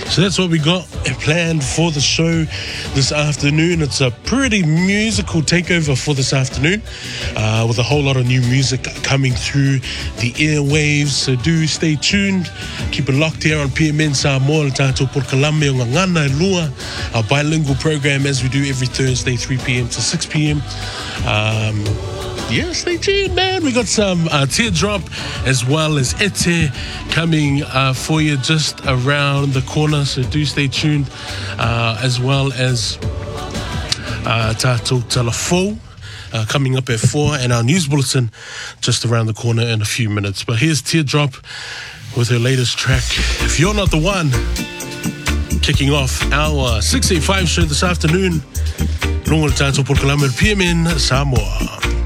So that's what we got planned for the show this afternoon. It's a pretty musical takeover for this afternoon, with a whole lot of new music coming through the airwaves. So do stay tuned. Keep it locked here on PMN Samoa, Tato por Kalame o Ngana e Lua, our bilingual program as we do every Thursday, 3 p.m. to 6 p.m. Yeah, stay tuned, man. We got some Teardrop as well as Ete coming for you just around the corner. So do stay tuned, as well as Tato Talafo coming up at 4, and our news bulletin just around the corner in a few minutes. But here's Teardrop with her latest track, If You're Not the One, kicking off our 685 show this afternoon. Longo Tato por Kalame PMN Samoa.